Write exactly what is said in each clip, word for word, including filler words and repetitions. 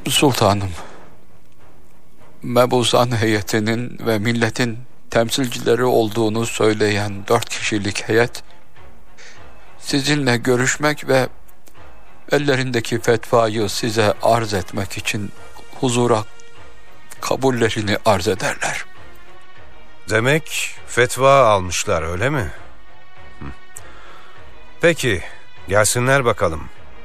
Sultanım, Mebusan heyetinin ve milletin temsilcileri olduğunu söyleyen dört kişilik heyet, sizinle görüşmek ve ellerindeki fetvayı size arz etmek için huzura kabullerini arz ederler. Demek fetva almışlar, öyle mi? Hı. Peki, gelsinler bakalım.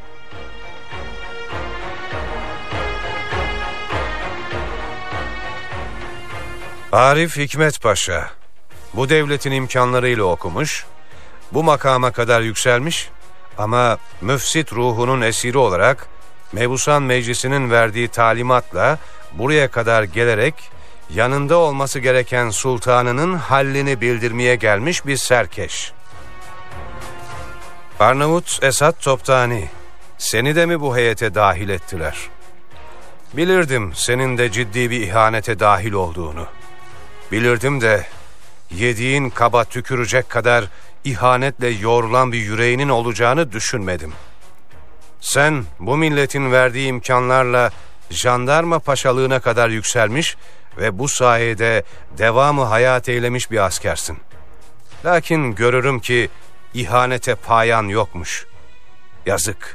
Arif Hikmet Paşa, bu devletin imkanlarıyla okumuş, bu makama kadar yükselmiş ama müfsit ruhunun esiri olarak Mebusan Meclisi'nin verdiği talimatla buraya kadar gelerek yanında olması gereken sultanının hallini bildirmeye gelmiş bir serkeş. Arnavut Esat Toptani, seni de mi bu heyete dahil ettiler? Bilirdim senin de ciddi bir ihanete dahil olduğunu. Bilirdim de yediğin kaba tükürecek kadar ihanetle yoğrulan bir yüreğinin olacağını düşünmedim. Sen bu milletin verdiği imkanlarla jandarma paşalığına kadar yükselmiş ve bu sayede devamı hayat eylemiş bir askersin. Lakin görürüm ki ihanete payan yokmuş. Yazık.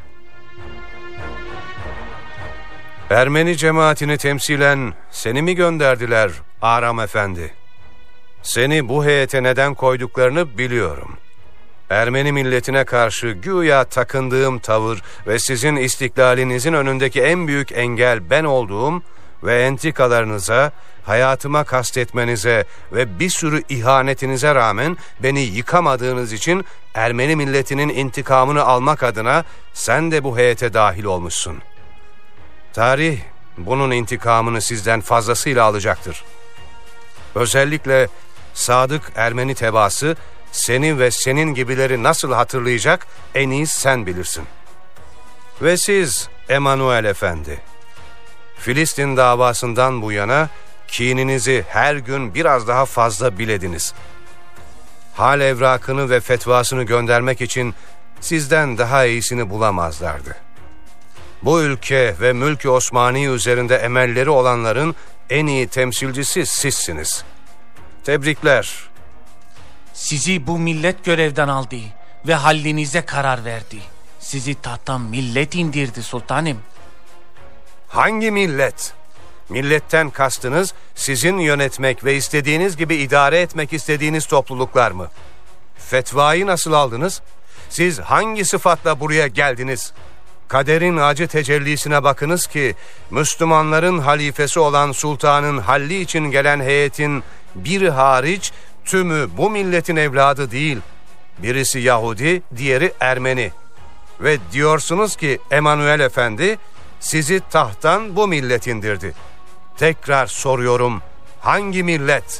Ermeni cemaatini temsilen seni mi gönderdiler Aram Efendi? Seni bu heyete neden koyduklarını biliyorum. Ermeni milletine karşı güya takındığım tavır ve sizin istiklalinizin önündeki en büyük engel ben olduğum ve entikalarınıza, hayatıma kastetmenize ve bir sürü ihanetinize rağmen beni yıkamadığınız için Ermeni milletinin intikamını almak adına sen de bu heyete dahil olmuşsun. Tarih bunun intikamını sizden fazlasıyla alacaktır. Özellikle sadık Ermeni tebaası seni ve senin gibileri nasıl hatırlayacak en iyi sen bilirsin. Ve siz Emanuel Efendi, Filistin davasından bu yana kininizi her gün biraz daha fazla bilediniz. Hal evrakını ve fetvasını göndermek için sizden daha iyisini bulamazlardı. Bu ülke ve Mülk-i Osmani üzerinde emelleri olanların en iyi temsilcisi sizsiniz. Tebrikler. Sizi bu millet görevden aldı ve hallinize karar verdi. Sizi tahttan millet indirdi sultanım. Hangi millet? Milletten kastınız sizin yönetmek ve istediğiniz gibi idare etmek istediğiniz topluluklar mı? Fetvayı nasıl aldınız? Siz hangi sıfatla buraya geldiniz? Kaderin acı tecellisine bakınız ki Müslümanların halifesi olan sultanın halli için gelen heyetin biri hariç tümü bu milletin evladı değil. Birisi Yahudi, diğeri Ermeni. Ve diyorsunuz ki Emanuel Efendi sizi tahttan bu millet indirdi. Tekrar soruyorum, hangi millet?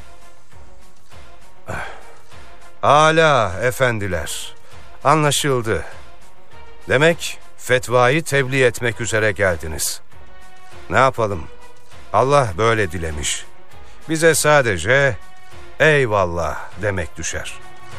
Âlâ efendiler, anlaşıldı. Demek fetvayı tebliğ etmek üzere geldiniz. Ne yapalım? Allah böyle dilemiş. Bize sadece eyvallah demek düşer.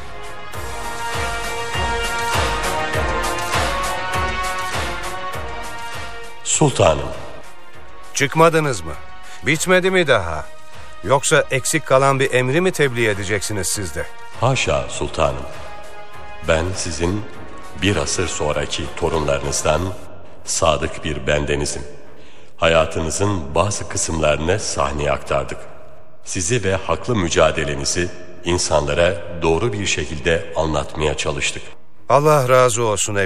Sultanım. Çıkmadınız mı? Bitmedi mi daha? Yoksa eksik kalan bir emri mi tebliğ edeceksiniz siz de? Haşa sultanım. Ben sizin bir asır sonraki torunlarınızdan sadık bir bendenizim. Hayatınızın bazı kısımlarını sahneye aktardık. Sizi ve haklı mücadelenizi insanlara doğru bir şekilde anlatmaya çalıştık. Allah razı olsun